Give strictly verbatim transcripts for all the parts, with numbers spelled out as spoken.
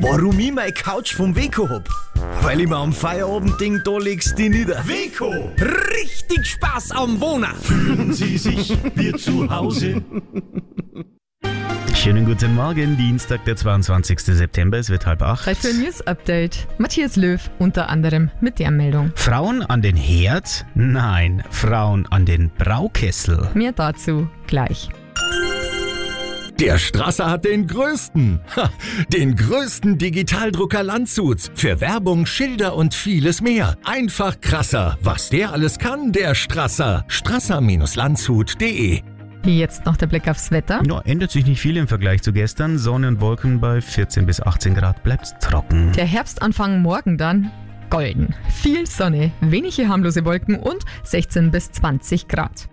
Warum ich meine Couch vom Weco hab? Weil ich mir am Feierabendding da legst die nieder. Weco! Richtig Spaß am Wohnen! Fühlen Sie sich wie zu Hause? Schönen guten Morgen, Dienstag, der zweiundzwanzigsten September, es wird halb acht. Zeit für ein News-Update. Matthias Löw unter anderem mit der Meldung. Frauen an den Herd? Nein, Frauen an den Braukessel. Mehr dazu gleich. Der Strasser hat den größten, ha, den größten Digitaldrucker Landshuts für Werbung, Schilder und vieles mehr. Einfach krasser, was der alles kann, der Strasser. strasser Landshut punkt de. Jetzt noch der Blick aufs Wetter. Ja, ändert sich nicht viel im Vergleich zu gestern. Sonne und Wolken bei vierzehn bis achtzehn Grad, bleibt trocken. Der Herbstanfang morgen dann golden. Viel Sonne, wenige harmlose Wolken und sechzehn bis zwanzig Grad.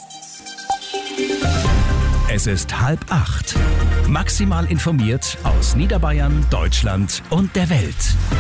Es ist halb acht. Maximal informiert aus Niederbayern, Deutschland und der Welt.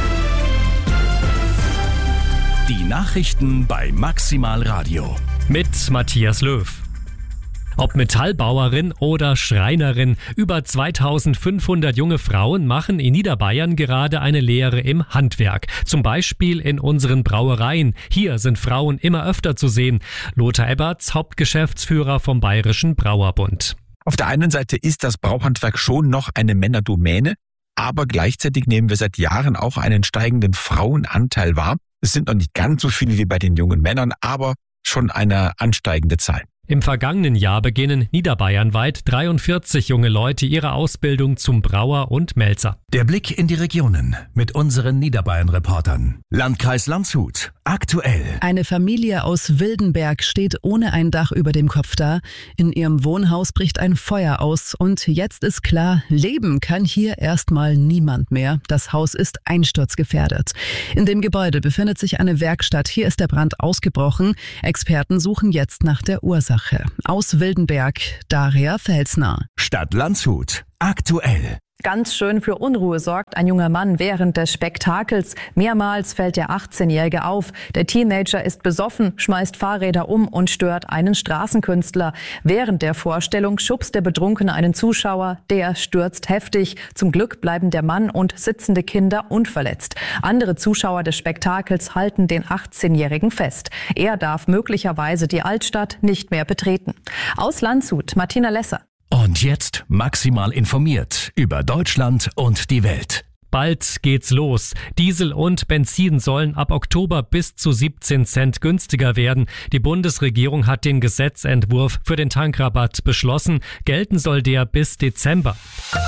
Die Nachrichten bei Maximal Radio. Mit Matthias Löw. Ob Metallbauerin oder Schreinerin, über zweitausendfünfhundert junge Frauen machen in Niederbayern gerade eine Lehre im Handwerk. Zum Beispiel in unseren Brauereien. Hier sind Frauen immer öfter zu sehen. Lothar Eberts, Hauptgeschäftsführer vom Bayerischen Brauerbund. Auf der einen Seite ist das Brauhandwerk schon noch eine Männerdomäne, aber gleichzeitig nehmen wir seit Jahren auch einen steigenden Frauenanteil wahr. Es sind noch nicht ganz so viele wie bei den jungen Männern, aber schon eine ansteigende Zahl. Im vergangenen Jahr beginnen niederbayernweit dreiundvierzig junge Leute ihre Ausbildung zum Brauer und Melzer. Der Blick in die Regionen mit unseren Niederbayern-Reportern. Landkreis Landshut. Aktuell. Eine Familie aus Wildenberg steht ohne ein Dach über dem Kopf da. In ihrem Wohnhaus bricht ein Feuer aus und jetzt ist klar, leben kann hier erstmal niemand mehr. Das Haus ist einsturzgefährdet. In dem Gebäude befindet sich eine Werkstatt. Hier ist der Brand ausgebrochen. Experten suchen jetzt nach der Ursache. Aus Wildenberg, Daria Felsner. Stadt Landshut. Aktuell. Ganz schön für Unruhe sorgt ein junger Mann während des Spektakels. Mehrmals fällt der achtzehnjährige auf. Der Teenager ist besoffen, schmeißt Fahrräder um und stört einen Straßenkünstler. Während der Vorstellung schubst der Betrunkene einen Zuschauer. Der stürzt heftig. Zum Glück bleiben der Mann und sitzende Kinder unverletzt. Andere Zuschauer des Spektakels halten den achtzehnjährigen fest. Er darf möglicherweise die Altstadt nicht mehr betreten. Aus Landshut, Martina Lesser. Und jetzt maximal informiert über Deutschland und die Welt. Bald geht's los. Diesel und Benzin sollen ab Oktober bis zu siebzehn Cent günstiger werden. Die Bundesregierung hat den Gesetzentwurf für den Tankrabatt beschlossen. Gelten soll der bis Dezember.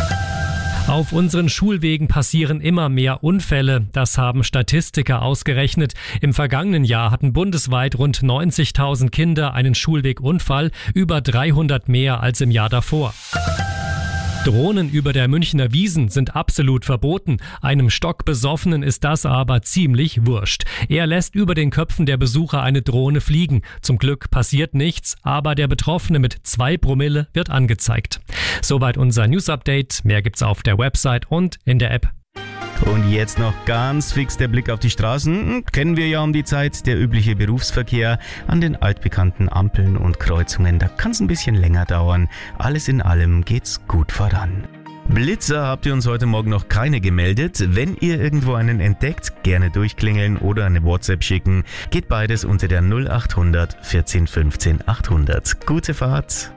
Auf unseren Schulwegen passieren immer mehr Unfälle. Das haben Statistiker ausgerechnet. Im vergangenen Jahr hatten bundesweit rund neunzigtausend Kinder einen Schulwegunfall, über dreihundert mehr als im Jahr davor. Drohnen über der Münchner Wiesn sind absolut verboten. Einem Stockbesoffenen ist das aber ziemlich wurscht. Er lässt über den Köpfen der Besucher eine Drohne fliegen. Zum Glück passiert nichts, aber der Betroffene mit zwei Promille wird angezeigt. Soweit unser News-Update. Mehr gibt's auf der Website und in der App. Und jetzt noch ganz fix der Blick auf die Straßen. Kennen wir ja um die Zeit, der übliche Berufsverkehr an den altbekannten Ampeln und Kreuzungen. Da kann es ein bisschen länger dauern. Alles in allem geht's gut voran. Blitzer habt ihr uns heute Morgen noch keine gemeldet. Wenn ihr irgendwo einen entdeckt, gerne durchklingeln oder eine WhatsApp schicken. Geht beides unter der null achthundert vierzehn fünfzehn achthundert. Gute Fahrt!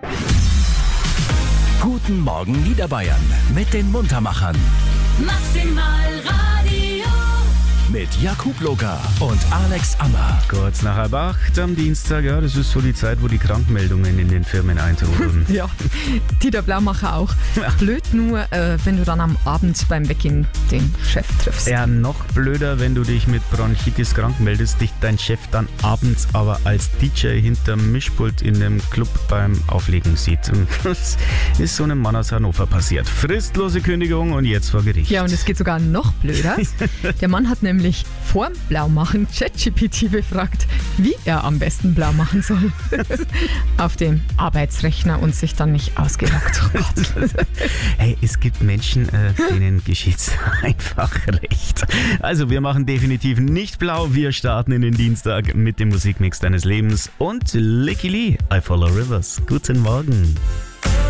Guten Morgen Niederbayern mit den Muntermachern. Maximal Radio. Mit Jakub Loga und Alex Ammer. Kurz nach halb acht am Dienstag, ja, das ist so die Zeit, wo die Krankmeldungen in den Firmen eintrudeln. Ja, die der Blaumacher auch. Blöd nur, äh, wenn du dann am Abend beim Weggehen den Chef triffst. Ja, noch blöder, wenn du dich mit Bronchitis krank meldest, dich dein Chef dann abends aber als D J hinterm Mischpult in einem Club beim Auflegen sieht. Und das ist so einem Mann aus Hannover passiert. Fristlose Kündigung und jetzt vor Gericht. Ja, und es geht sogar noch blöder. Der Mann hat nämlich vorm Blaumachen ChatGPT befragt, wie er am besten blau machen soll. Auf dem Arbeitsrechner und sich dann nicht ausgelockt. Hey, es gibt Menschen, äh, denen geschieht's einfach recht. Also wir machen definitiv nicht blau. Wir starten in den Dienstag mit dem Musikmix deines Lebens und Licky Lee, I Follow Rivers. Guten Morgen.